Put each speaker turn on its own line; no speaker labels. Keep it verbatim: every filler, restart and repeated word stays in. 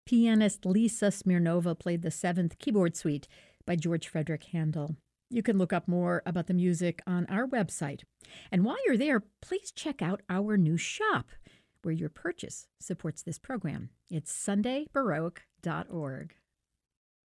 Pianist Lisa Smirnova played the Seventh Keyboard Suite by George Frederick Handel. You can look up more about the music on our website. And while you're there, please check out our new shop, where your purchase supports this program. It's sunday baroque dot org.